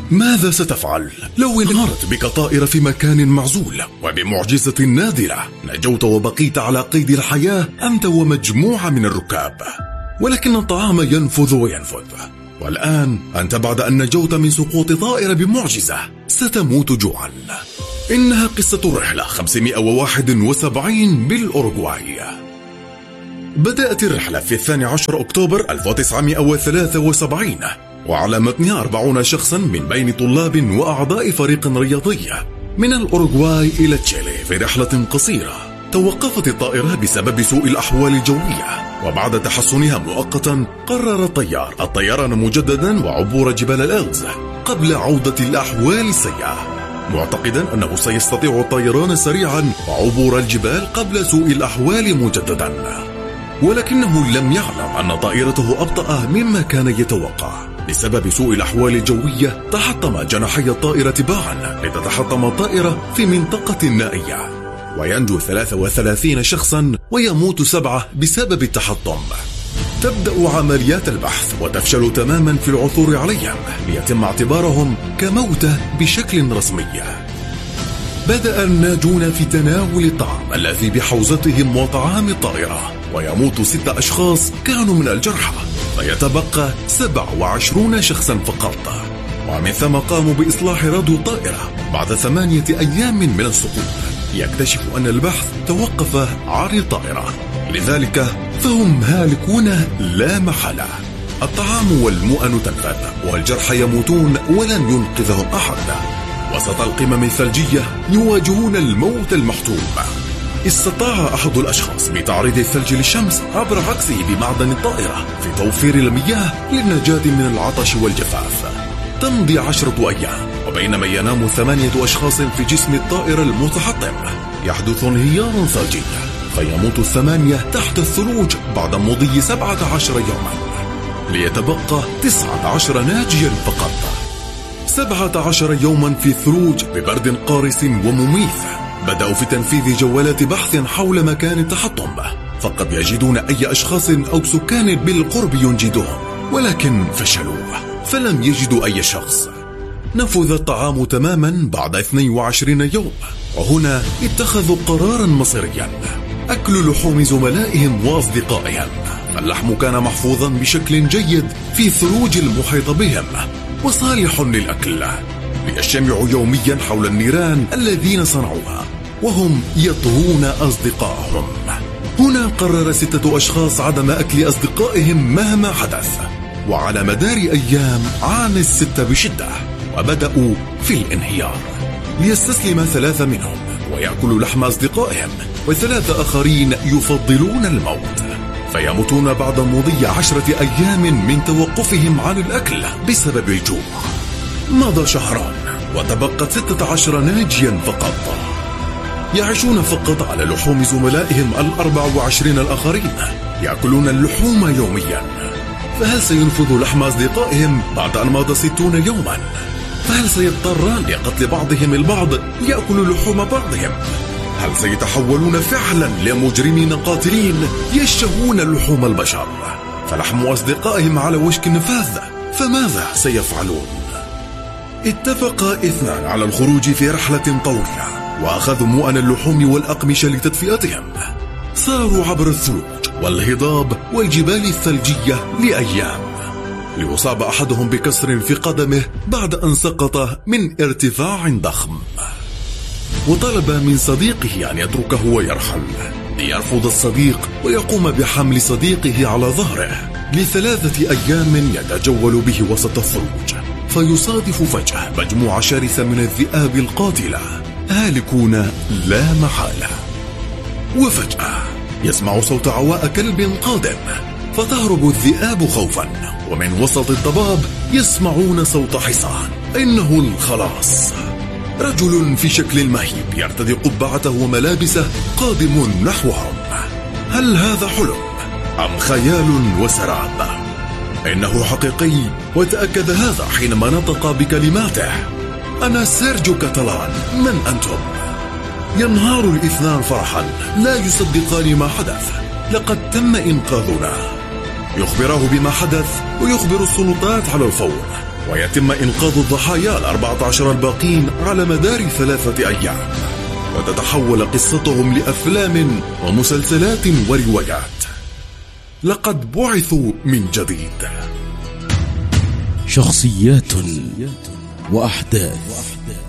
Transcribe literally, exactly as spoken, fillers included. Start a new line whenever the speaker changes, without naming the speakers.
ماذا ستفعل لو انهارت بك طائرة في مكان معزول وبمعجزة نادرة نجوت وبقيت على قيد الحياة أنت ومجموعة من الركاب، ولكن الطعام ينفذ وينفذ، والآن أنت بعد أن نجوت من سقوط طائرة بمعجزة ستموت جوعا. إنها قصة الرحلة خمسمائة وواحد وسبعين بالأوروغواي. بدأت الرحلة في الثاني عشر أكتوبر ألف وتسعمائة وثلاثة وسبعين، وعلى متنها أربعون شخصا من بين طلاب وأعضاء فريق رياضي من الأوروغواي إلى تشيلي في رحلة قصيرة. توقفت الطائرة بسبب سوء الأحوال الجوية، وبعد تحسنها مؤقتا قرر الطيار الطيران مجددا وعبور جبال الألز قبل عودة الأحوال السيئة، معتقدا أنه سيستطيع الطيران سريعا وعبور الجبال قبل سوء الأحوال مجددا، ولكنه لم يعلم أن طائرته أبطأ مما كان يتوقع. بسبب سوء الأحوال الجوية تحطم جناحي الطائرة تباعا لتتحطم الطائرة في منطقة نائية، وينجو ثلاثة وثلاثين شخصا ويموت سبعة بسبب التحطم. تبدأ عمليات البحث وتفشل تماما في العثور عليهم ليتم اعتبارهم كموتى بشكل رسمي. بدأ الناجون في تناول الطعام الذي بحوزتهم وطعام الطائرة، ويموت ست أشخاص كانوا من الجرحى، فيتبقى سبع وعشرون شخصا فقط. ومن ثم قاموا بإصلاح راديو الطائرة بعد ثمانية أيام من السقوط، يكتشف أن البحث توقف عن الطائرة، لذلك فهم هالكون لا محالة. الطعام والمؤن تنفذ والجرحى يموتون ولن ينقذهم أحد. وسط القمم الثلجية يواجهون الموت المحتوم. استطاع أحد الأشخاص بتعريض الثلج للشمس عبر عكسه بمعدن الطائرة في توفير المياه للنجاة من العطش والجفاف. تمضي عشرة أيام، وبينما ينام ثمانية أشخاص في جسم الطائرة المتحطم يحدث انهيار ثلجي، فيموت الثمانية تحت الثلوج بعد مضي سبعة عشر يوما، ليتبقى تسعة عشر ناجيا فقط. سبعة عشر يوما في الثلوج ببرد قارس ومميت. بدأوا في تنفيذ جولات بحث حول مكان التحطم، فقد يجدون أي أشخاص أو سكان بالقرب ينجدهم، ولكن فشلوا فلم يجدوا أي شخص. نفذ الطعام تماما بعد اثنين وعشرين يوم، وهنا اتخذوا قرارا مصيريا: أكل لحوم زملائهم وأصدقائهم، فاللحم كان محفوظا بشكل جيد في الثلوج المحيط بهم وصالح للأكل. ليجتمعوا يوميا حول النيران الذين صنعوها وهم يطهون أصدقائهم. هنا قرر ستة أشخاص عدم أكل أصدقائهم مهما حدث، وعلى مدار أيام عانى الستة بشدة وبدأوا في الانهيار. ليستسلم ثلاثة منهم ويأكلوا لحم أصدقائهم، وثلاثة آخرين يفضلون الموت فيموتون بعد مضي عشرة أيام من توقفهم عن الأكل بسبب الجوع. مضى شهران وتبقت ستة عشر ناجيا فقط، يعيشون فقط على لحوم زملائهم الأربع وعشرين الآخرين، يأكلون اللحوم يوميا. فهل سينفذوا لحم أصدقائهم بعد أن مضى ستون يوما؟ فهل سيضطران لقتل بعضهم البعض ليأكلوا لحوم بعضهم؟ هل سيتحولون فعلا لمجرمين قاتلين يشتهون لحوم البشر؟ فلحم أصدقائهم على وشك النفاذ، فماذا سيفعلون؟ اتفق اثنان على الخروج في رحلة طويلة، وأخذوا مؤن اللحوم والأقمشة لتدفئتهم. ساروا عبر الثلوج والهضاب والجبال الثلجية لأيام، ليصاب أحدهم بكسر في قدمه بعد أن سقط من ارتفاع ضخم، وطلب من صديقه أن يتركه ويرحل. ليرفض الصديق ويقوم بحمل صديقه على ظهره لثلاثة أيام يتجول به وسط الثلوج، فيصادف فجأة مجموعة شرسة من الذئاب القاتلة هالكون لا محالة. وفجأة يسمع صوت عواء كلب قادم، فتهرب الذئاب خوفا، ومن وسط الضباب يسمعون صوت حصان. إنه الخلاص، رجل في شكل مهيب يرتدي قبعته وملابسه قادم نحوهم. هل هذا حلم أم خيال وسراب؟ إنه حقيقي، وتأكد هذا حينما نطق بكلماته: أنا سيرجيو كاتالان، من أنتم؟ ينهار الاثنان فرحا، لا يصدقان ما حدث، لقد تم إنقاذنا. يخبره بما حدث ويخبر السلطات على الفور، ويتم إنقاذ الضحايا الأربعة عشر الباقين على مدار ثلاثة أيام، وتتحول قصتهم لأفلام ومسلسلات وروايات. لقد بعثوا من جديد.
شخصيات وأحداث